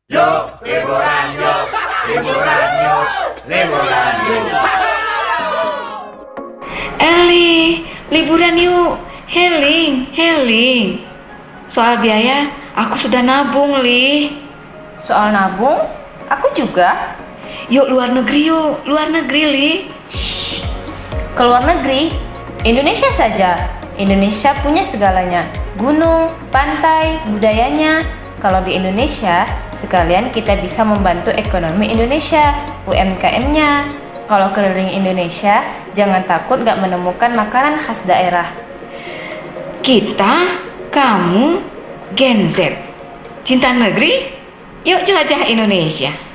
Yuk, liburan yuk, liburan yuk, liburan yuk. Eli, liburan yuk, healing. Soal biaya, aku sudah nabung, Li. Soal nabung, aku juga. Yuk, luar negeri, Li. Ke luar negeri, Indonesia saja. Indonesia punya segalanya. Gunung, pantai, budayanya. Kalau di Indonesia, sekalian kita bisa membantu ekonomi Indonesia, UMKM-nya. Kalau keliling Indonesia, jangan takut gak menemukan makanan khas daerah. Kita, kamu, Gen Z. Cinta negeri, yuk jelajah Indonesia.